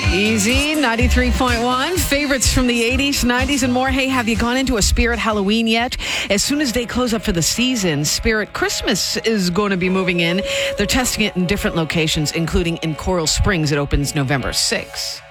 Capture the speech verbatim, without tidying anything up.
Easy, ninety-three point one. Favorites from the eighties, nineties, and more. Hey, have you gone into a Spirit Halloween yet? As soon as they close up for the season, Spirit Christmas is going to be moving in. They're testing it in different locations, including in Coral Springs. It opens November sixth.